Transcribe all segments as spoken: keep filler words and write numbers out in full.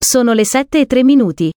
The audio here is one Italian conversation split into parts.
Sono le sette e tre minuti.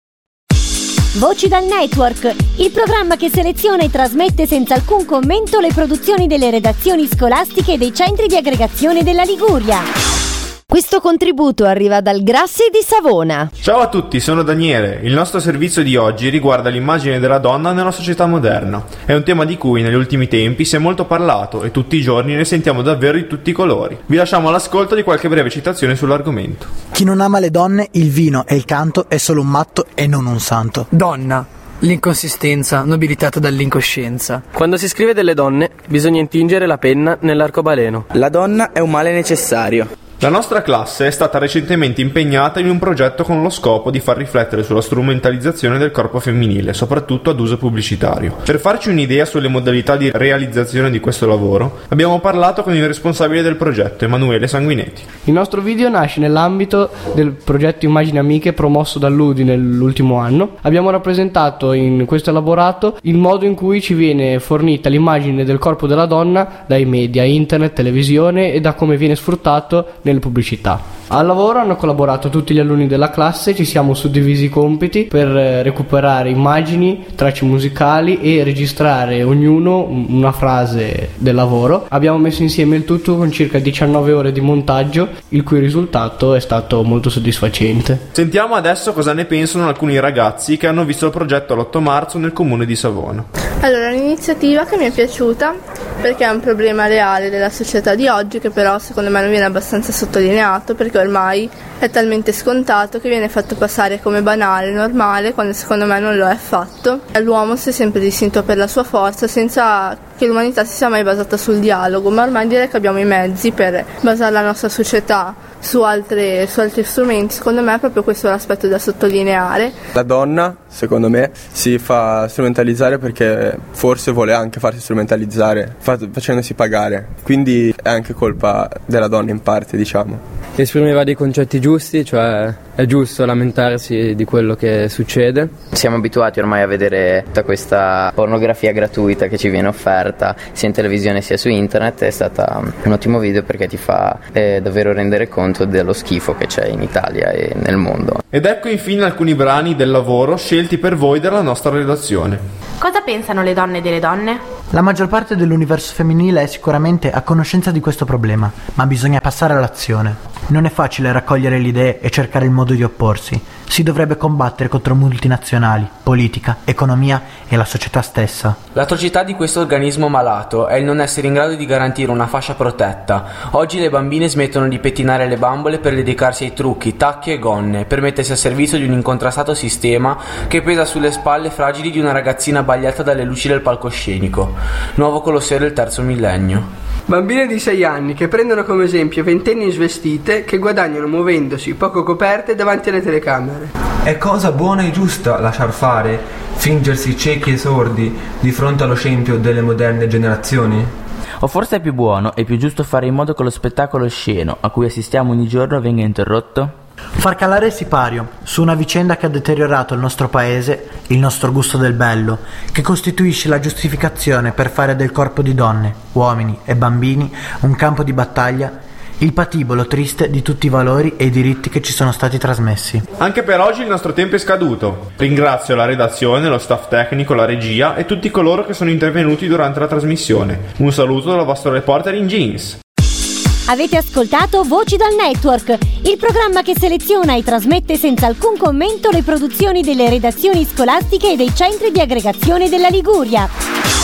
Voci dal Network, il programma che seleziona e trasmette senza alcun commento le produzioni delle redazioni scolastiche e dei centri di aggregazione della Liguria. Questo contributo arriva dal Grassi di Savona. Ciao a tutti, sono Daniele. Il nostro servizio di oggi riguarda l'immagine della donna nella società moderna. È un tema di cui negli ultimi tempi si è molto parlato e tutti i giorni ne sentiamo davvero di tutti i colori. Vi lasciamo all'ascolto di qualche breve citazione sull'argomento. Chi non ama le donne, il vino e il canto è solo un matto e non un santo. Donna, l'inconsistenza nobilitata dall'incoscienza. Quando si scrive delle donne, bisogna intingere la penna nell'arcobaleno. La donna è un male necessario. La nostra classe è stata recentemente impegnata in un progetto con lo scopo di far riflettere sulla strumentalizzazione del corpo femminile, soprattutto ad uso pubblicitario. Per farci un'idea sulle modalità di realizzazione di questo lavoro, abbiamo parlato con il responsabile del progetto, Emanuele Sanguinetti. Il nostro video nasce nell'ambito del progetto Immagini Amiche promosso dall'U D I nell'ultimo anno. Abbiamo rappresentato in questo elaborato il modo in cui ci viene fornita l'immagine del corpo della donna dai media, internet, televisione e da come viene sfruttato nelle pubblicità. Al lavoro hanno collaborato tutti gli alunni della classe, ci siamo suddivisi i compiti per recuperare immagini, tracce musicali e registrare ognuno una frase del lavoro. Abbiamo messo insieme il tutto con circa diciannove ore di montaggio, il cui risultato è stato molto soddisfacente. Sentiamo adesso cosa ne pensano alcuni ragazzi che hanno visto il progetto l'otto marzo nel comune di Savona. Allora, un'iniziativa che mi è piaciuta perché è un problema reale della società di oggi, che però secondo me non viene abbastanza sottolineato, perché ormai è talmente scontato che viene fatto passare come banale, normale, quando secondo me non lo è affatto. L'uomo si è sempre distinto per la sua forza, senza che l'umanità si sia mai basata sul dialogo, ma ormai direi che abbiamo i mezzi per basare la nostra società su, altre, su altri strumenti. Secondo me è proprio questo l'aspetto da sottolineare. La donna, secondo me, si fa strumentalizzare perché forse vuole anche farsi strumentalizzare, facendosi pagare, quindi è anche colpa della donna in parte, diciamo. Esprimeva dei concetti giusti, cioè è giusto lamentarsi di quello che succede. Siamo abituati ormai a vedere tutta questa pornografia gratuita che ci viene offerta sia in televisione sia su internet. È stata un ottimo video perché ti fa eh, davvero rendere conto dello schifo che c'è in Italia e nel mondo. Ed ecco infine alcuni brani del lavoro scelti per voi dalla nostra redazione. Cosa pensano le donne delle donne? La maggior parte dell'universo femminile è sicuramente a conoscenza di questo problema, ma bisogna passare all'azione. Non è facile raccogliere le idee e cercare il modo di opporsi. Si dovrebbe combattere contro multinazionali, politica, economia e la società stessa. L'atrocità di questo organismo malato è il non essere in grado di garantire una fascia protetta. Oggi le bambine smettono di pettinare le bambole per dedicarsi ai trucchi, tacchi e gonne, per mettersi a servizio di un incontrastato sistema che pesa sulle spalle fragili di una ragazzina abbagliata dalle luci del palcoscenico. Nuovo Colosseo del terzo millennio. Bambine di sei anni che prendono come esempio ventenni svestite che guadagnano muovendosi poco coperte davanti alle telecamere. È cosa buona e giusta lasciar fare, fingersi ciechi e sordi di fronte allo scempio delle moderne generazioni? O forse è più buono e più giusto fare in modo che lo spettacolo osceno a cui assistiamo ogni giorno venga interrotto? Far calare il sipario su una vicenda che ha deteriorato il nostro paese, il nostro gusto del bello, che costituisce la giustificazione per fare del corpo di donne, uomini e bambini un campo di battaglia, il patibolo triste di tutti i valori e i diritti che ci sono stati trasmessi. Anche per oggi il nostro tempo è scaduto. Ringrazio la redazione, lo staff tecnico, la regia e tutti coloro che sono intervenuti durante la trasmissione. Un saluto dal vostro reporter in jeans. Avete ascoltato Voci dal Network, il programma che seleziona e trasmette senza alcun commento le produzioni delle redazioni scolastiche e dei centri di aggregazione della Liguria.